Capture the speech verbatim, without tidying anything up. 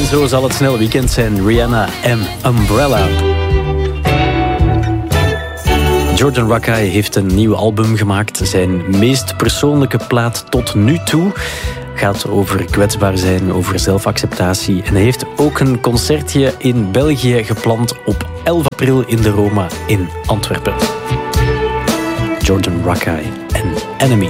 En zo zal het snel weekend zijn. Rihanna en Umbrella. Jordan Rakei heeft een nieuw album gemaakt. Zijn meest persoonlijke plaat tot nu toe. Gaat over kwetsbaar zijn, over zelfacceptatie. En hij heeft ook een concertje in België gepland op elf april in de Roma in Antwerpen. Jordan Rakei en Enemy.